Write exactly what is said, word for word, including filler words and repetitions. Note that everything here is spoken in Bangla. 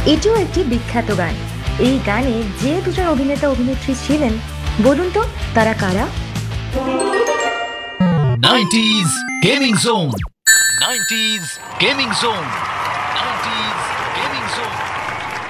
এটিও একটি বিখ্যাত গান। এই গানে যে দুজন অভিনেতা অভিনেত্রী ছিলেন বলুন তো তারা কারা? Nineties gaming zone nineties gaming zone nineties gaming zone